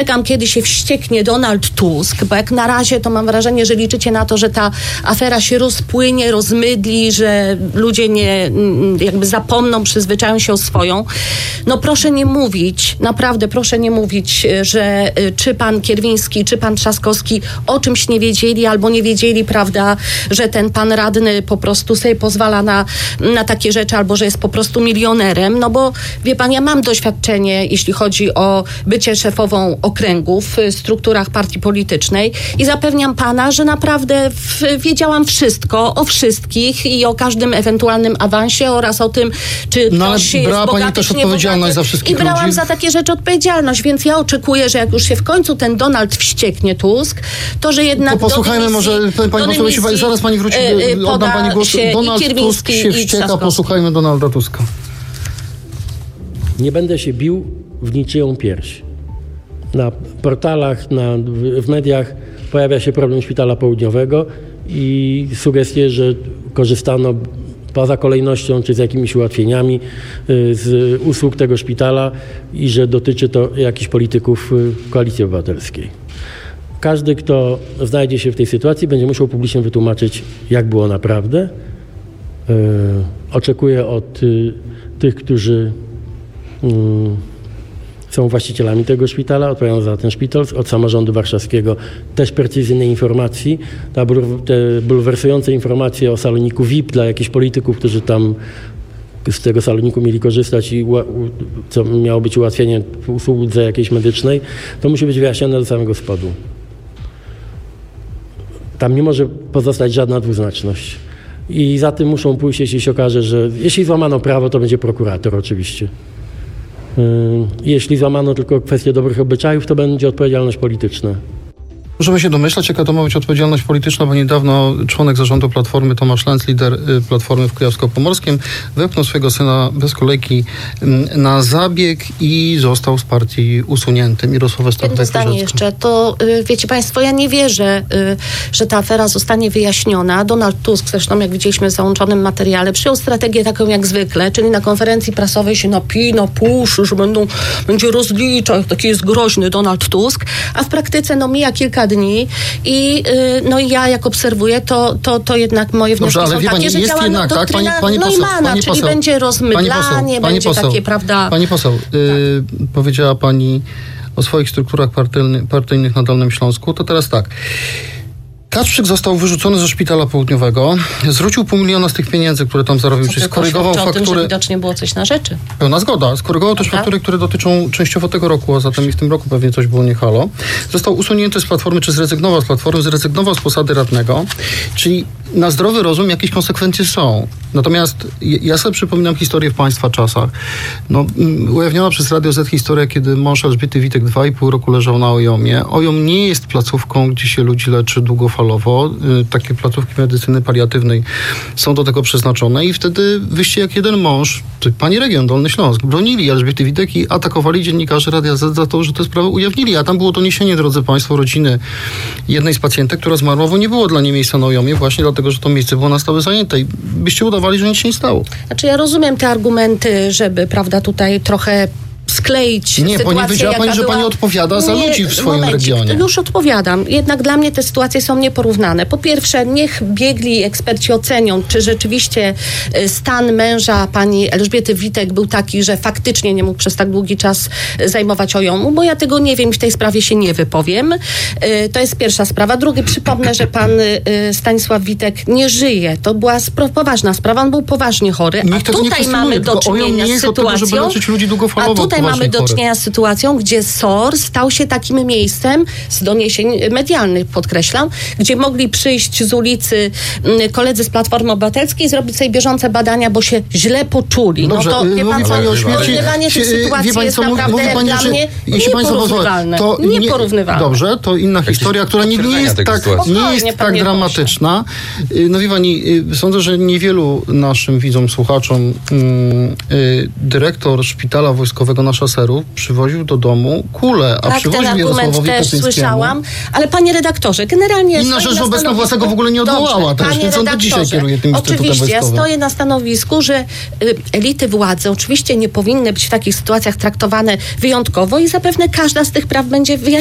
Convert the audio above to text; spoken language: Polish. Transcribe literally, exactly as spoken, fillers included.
Czekam, kiedy się wścieknie Donald Tusk, bo jak na razie to mam wrażenie, że liczycie na to, że ta afera się rozpłynie, rozmydli, że ludzie nie jakby zapomną, przyzwyczają się o swoją. No proszę nie mówić, naprawdę proszę nie mówić, że czy pan Kierwiński, czy pan Trzaskowski o czymś nie wiedzieli, albo nie wiedzieli, prawda, że ten pan radny po prostu sobie pozwala na, na takie rzeczy, albo że jest po prostu milionerem, no bo wie pan, ja mam doświadczenie, jeśli chodzi o bycie szefową okręgów w strukturach partii politycznej i zapewniam pana, że naprawdę w, wiedziałam wszystko o wszystkich i o każdym ewentualnym awansie oraz o tym, czy no, ktoś ale jest brała bogaty, pani też czy nie odpowiedzialność bogaty. za wszystkich I brałam ludzi. za takie rzeczy odpowiedzialność, więc ja oczekuję, że jak już się w końcu ten Donald wścieknie, Tusk, to że jednak to posłuchajmy do dymisji, może, pani poseł, jeśli pani, zaraz pani wróci, yy, oddam pani głos. Donald Tusk się wścieka, posłuchajmy Donalda Tuska. Nie będę się bił w niczyją pierś. Na portalach, na, w mediach pojawia się problem Szpitala Południowego i sugestie, że korzystano poza kolejnością czy z jakimiś ułatwieniami z usług tego szpitala i że dotyczy to jakichś polityków Koalicji Obywatelskiej. Każdy, kto znajdzie się w tej sytuacji, będzie musiał publicznie wytłumaczyć, jak było naprawdę. Yy, oczekuję od y, tych, którzy y, są właścicielami tego szpitala, odpowiadają za ten szpital, od samorządu warszawskiego też precyzyjnej informacji. Ta, te bulwersujące informacje o saloniku V I P dla jakichś polityków, którzy tam z tego saloniku mieli korzystać i co miało być ułatwienie w usłudze jakiejś medycznej, to musi być wyjaśnione do samego spodu. Tam nie może pozostać żadna dwuznaczność. I za tym muszą pójść, jeśli się okaże, że jeśli złamano prawo, to będzie prokurator oczywiście. Jeśli złamano tylko kwestię dobrych obyczajów, to będzie odpowiedzialność polityczna. Możemy się domyślać, jaka to ma być odpowiedzialność polityczna, bo niedawno członek zarządu Platformy Tomasz Lenz, lider Platformy w Kujawsko-Pomorskim, wepchnął swojego syna bez kolejki na zabieg i został z partii usunięty. Mirosława Jedno zdanie jeszcze. To wiecie państwo, ja nie wierzę, że ta afera zostanie wyjaśniona. Donald Tusk, zresztą jak widzieliśmy w załączonym materiale, przyjął strategię taką jak zwykle, czyli na konferencji prasowej się napina, puszy, że będą, będzie rozliczał, taki jest groźny Donald Tusk, a w praktyce no mija kilka dni i no ja jak obserwuję, to, to, to jednak moje wnioski Dobrze, ale są takie, pani, że jest działa jednak, no, tak? Pani, doktryna pani poseł, Neumana, pani czyli poseł, będzie rozmydlanie, pani poseł, pani będzie poseł, takie, prawda... Pani poseł, tak. y, powiedziała pani o swoich strukturach partyjny, partyjnych na Dolnym Śląsku, to teraz tak. Kacprzyk został wyrzucony ze Szpitala Południowego, zwrócił pół miliona z tych pieniędzy, które tam zarobił, czyli skorygował faktury. O tym, że widocznie było coś na rzeczy. Pełna zgoda. Skorygował też faktury, które dotyczą częściowo tego roku, a zatem i w tym roku pewnie coś było nie halo. Został usunięty z Platformy, czy zrezygnował z Platformy, zrezygnował z posady radnego, czyli na zdrowy rozum jakieś konsekwencje są. Natomiast ja sobie przypominam historię w państwa czasach. No, ujawniona przez Radio Z historia, kiedy mąż Elżbiety Witek dwa i pół roku leżał na Ojomie. Ojom nie jest placówką, gdzie się ludzi leczy długofalowo. Takie placówki medycyny paliatywnej są do tego przeznaczone i wtedy wyście jak jeden mąż, pani region Dolny Śląsk, bronili Elżbiety Witek i atakowali dziennikarzy Radia Z za to, że te sprawy ujawnili. A tam było doniesienie, drodzy państwo, rodziny jednej z pacjentek, która zmarła, bo nie było dla niej miejsca na Ojomie, właśnie dlatego, że to miejsce było na stałe zajęte i byście udawali, że nic się nie stało. Znaczy ja rozumiem te argumenty, żeby, prawda, tutaj trochę skleić nie, sytuację, nie powiedziała pani, że była... pani odpowiada za nie, ludzi w swoim momencik, regionie. Już odpowiadam. Jednak dla mnie te sytuacje są nieporównane. Po pierwsze, niech biegli eksperci ocenią, czy rzeczywiście stan męża pani Elżbiety Witek był taki, że faktycznie nie mógł przez tak długi czas zajmować Ojomu, bo ja tego nie wiem i w tej sprawie się nie wypowiem. To jest pierwsza sprawa. Drugi, przypomnę, że pan Stanisław Witek nie żyje. To była poważna sprawa. On był poważnie chory. Nikt a tutaj mamy do czynienia z sytuacją, ludzi długofalowo, a tutaj mamy do chory. czynienia z sytuacją, gdzie S O R stał się takim miejscem, z doniesień medialnych podkreślam, gdzie mogli przyjść z ulicy koledzy z Platformy Obywatelskiej i zrobić sobie bieżące badania, bo się źle poczuli. Dobrze, no to wie pan, pani o śmierci, porównywanie tych sytuacji pani, jest co, naprawdę mówi pani, dla że, mnie nieporównywalne. To nieporównywalne. Dobrze, to inna historia, która nie, nie jest tak, nie jest tak dramatyczna. No wie pani, sądzę, że niewielu naszym widzom, słuchaczom dyrektor Szpitala Wojskowego Wojskowego na szaseru przywoził do domu kulę, a Tak, ten przywoził argument Jarosławowi też Kaczyńskiemu. słyszałam, ale panie redaktorze, generalnie... Inna stoję rzecz, na że obecna stanowisku- władza go w ogóle nie odwołała Dobrze, też, panie więc on do dzisiaj redaktorze, kieruje tym Instytutem oczywiście, ja Wojskowym. stoję na stanowisku, że y, elity władzy oczywiście nie powinny być w takich sytuacjach traktowane wyjątkowo i zapewne każda z tych praw będzie wyjaśniona.